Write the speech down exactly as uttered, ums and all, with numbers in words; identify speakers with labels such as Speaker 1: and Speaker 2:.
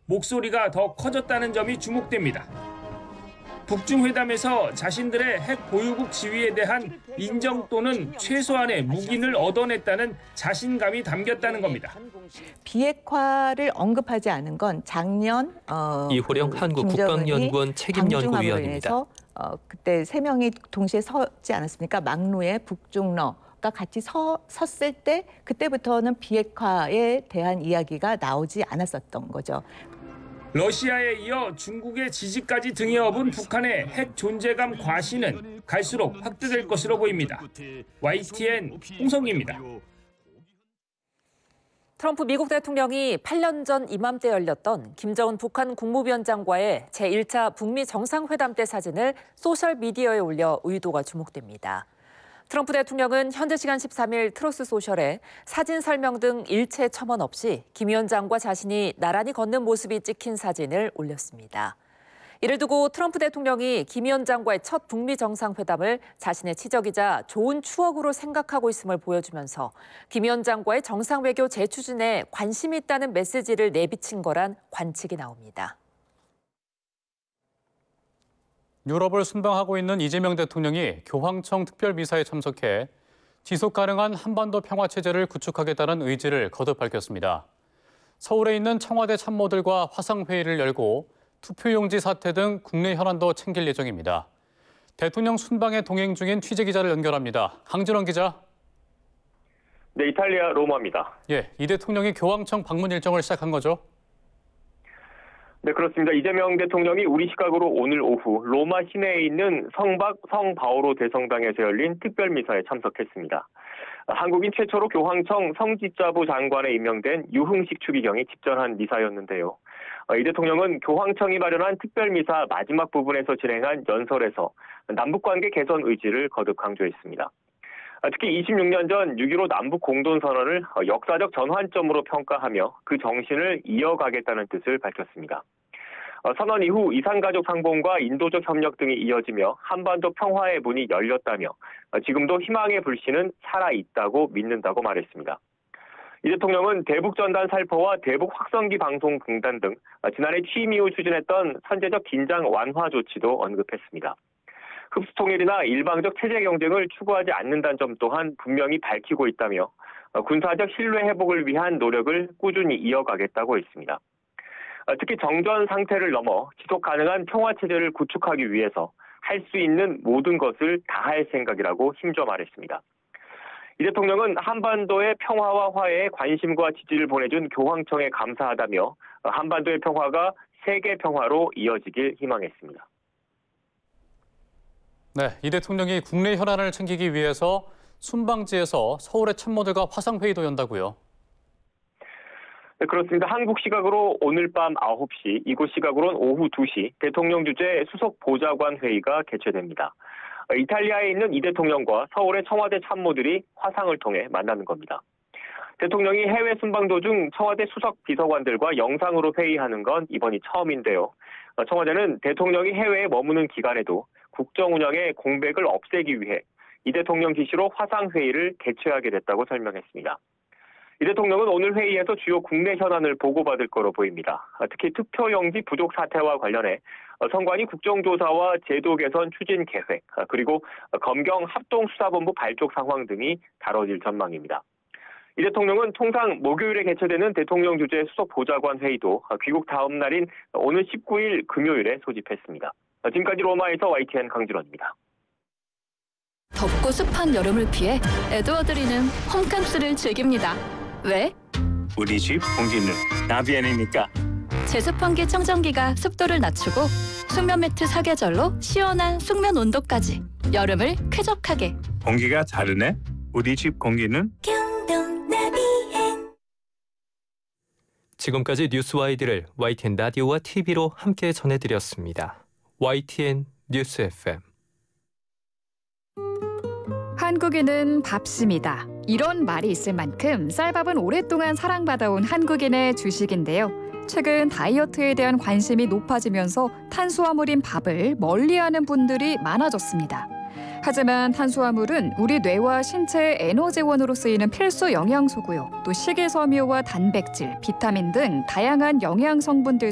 Speaker 1: 목소리가 더 커졌다는 점이 주목됩니다. 북중 회담에서 자신들의 핵 보유국 지위에 대한 인정 또는 최소한의 묵인을 얻어냈다는 자신감이 담겼다는 겁니다.
Speaker 2: 비핵화를 언급하지 않은 건 작년 어,
Speaker 3: 이호령
Speaker 2: 그
Speaker 3: 한국국방연구원 책임연구위원입니다.
Speaker 2: 어, 그때 세 명이 동시에 서지 않았습니까? 막루에 북중러가 같이 서, 섰을 때 그때부터는 비핵화에 대한 이야기가 나오지 않았었던 거죠.
Speaker 1: 러시아에 이어 중국의 지지까지 등에 업은 북한의 핵 존재감 과시는 갈수록 확대될 것으로 보입니다. 와이티엔 홍성기입니다.
Speaker 4: 트럼프 미국 대통령이 팔 년 전 이맘때 열렸던 김정은 북한 국무위원장과의 제일 차 북미 정상회담 때 사진을 소셜미디어에 올려 의도가 주목됩니다. 트럼프 대통령은 현지 시간 십삼 일 트루스 소셜에 사진 설명 등 일체 첨언 없이 김 위원장과 자신이 나란히 걷는 모습이 찍힌 사진을 올렸습니다. 이를 두고 트럼프 대통령이 김 위원장과의 첫 북미 정상회담을 자신의 치적이자 좋은 추억으로 생각하고 있음을 보여주면서 김 위원장과의 정상외교 재추진에 관심이 있다는 메시지를 내비친 거란 관측이 나옵니다.
Speaker 5: 유럽을 순방하고 있는 이재명 대통령이 교황청 특별미사에 참석해 지속 가능한 한반도 평화체제를 구축하겠다는 의지를 거듭 밝혔습니다. 서울에 있는 청와대 참모들과 화상회의를 열고 투표용지 사태 등 국내 현안도 챙길 예정입니다. 대통령 순방에 동행 중인 취재기자를 연결합니다. 강진원 기자.
Speaker 6: 네, 이탈리아 로마입니다.
Speaker 5: 예, 이 대통령이 교황청 방문 일정을 시작한 거죠?
Speaker 6: 네, 그렇습니다. 이재명 대통령이 우리 시각으로 오늘 오후 로마 시내에 있는 성박 성바오로 대성당에서 열린 특별미사에 참석했습니다. 한국인 최초로 교황청 성직자부 장관에 임명된 유흥식 추기경이 집전한 미사였는데요. 이 대통령은 교황청이 마련한 특별미사 마지막 부분에서 진행한 연설에서 남북관계 개선 의지를 거듭 강조했습니다. 특히 이십육 년 전 육 일오 남북 공동선언을 역사적 전환점으로 평가하며 그 정신을 이어가겠다는 뜻을 밝혔습니다. 선언 이후 이산가족 상봉과 인도적 협력 등이 이어지며 한반도 평화의 문이 열렸다며 지금도 희망의 불씨는 살아있다고 믿는다고 말했습니다. 이 대통령은 대북전단 살포와 대북 확성기 방송 중단 등 지난해 취임 이후 추진했던 선제적 긴장 완화 조치도 언급했습니다. 흡수통일이나 일방적 체제 경쟁을 추구하지 않는다는 점 또한 분명히 밝히고 있다며 군사적 신뢰 회복을 위한 노력을 꾸준히 이어가겠다고 했습니다. 특히 정전 상태를 넘어 지속 가능한 평화체제를 구축하기 위해서 할 수 있는 모든 것을 다할 생각이라고 힘줘 말했습니다. 이 대통령은 한반도의 평화와 화해에 관심과 지지를 보내준 교황청에 감사하다며 한반도의 평화가 세계 평화로 이어지길 희망했습니다.
Speaker 5: 네, 이 대통령이 국내 현안을 챙기기 위해서 순방지에서 서울의 참모들과 화상회의도 연다고요?
Speaker 6: 네, 그렇습니다. 한국 시각으로 오늘 밤 아홉 시, 이곳 시각으로는 오후 두 시 대통령 주재 수석 보좌관 회의가 개최됩니다. 이탈리아에 있는 이 대통령과 서울의 청와대 참모들이 화상을 통해 만나는 겁니다. 대통령이 해외 순방 도중 청와대 수석 비서관들과 영상으로 회의하는 건 이번이 처음인데요. 청와대는 대통령이 해외에 머무는 기간에도 국정 운영의 공백을 없애기 위해 이 대통령 지시로 화상회의를 개최하게 됐다고 설명했습니다. 이 대통령은 오늘 회의에서 주요 국내 현안을 보고받을 거로 보입니다. 특히 투표용지 부족 사태와 관련해 선관위 국정조사와 제도 개선 추진 계획, 그리고 검경 합동수사본부 발족 상황 등이 다뤄질 전망입니다. 이 대통령은 통상 목요일에 개최되는 대통령 주재 수석 보좌관 회의도 귀국 다음 날인 오늘 십구 일 금요일에 소집했습니다. 지금까지 로마에서 와이티엔 강진원입니다.
Speaker 7: 덥고 습한 여름을 피해 에드워드리는 홈캉스를 즐깁니다. 왜?
Speaker 8: 우리 집 공기는 나비엔이니까.
Speaker 7: 제습 환기 청정기가 습도를 낮추고 숙면 매트 사계절로 시원한 숙면 온도까지 여름을 쾌적하게.
Speaker 8: 공기가 다르네. 우리 집 공기는
Speaker 7: 경동 나비엔.
Speaker 3: 지금까지 뉴스와이디를 와이티엔 라디오와 티비로 함께 전해드렸습니다. 와이티엔 뉴스 에프엠.
Speaker 9: 한국인은 밥심이다. 이런 말이 있을 만큼 쌀밥은 오랫동안 사랑받아온 한국인의 주식인데요. 최근 다이어트에 대한 관심이 높아지면서 탄수화물인 밥을 멀리하는 분들이 많아졌습니다. 하지만 탄수화물은 우리 뇌와 신체의 에너지원으로 쓰이는 필수 영양소고요. 또 식이섬유와 단백질, 비타민 등 다양한 영양 성분들